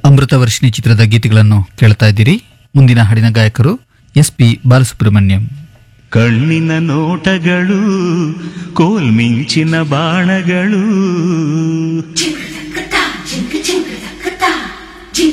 ಅಮೃತವರ್ಷಿಣಿ ಚಿತ್ರದ ಗೀತೆಗಳನ್ನು ಕೇಳ್ತಾ ಇದ್ದೀರಿ. ಮುಂದಿನ ಹಾಡಿನ ಗಾಯಕರು SP ಬಾಲಸುಬ್ರಹ್ಮಣ್ಯಂ. ಕಣ್ಣಿನ ನೋಟಗಳು ಕೋಲ್ಮಿಂಚಿನ ಬಾಣಗಳು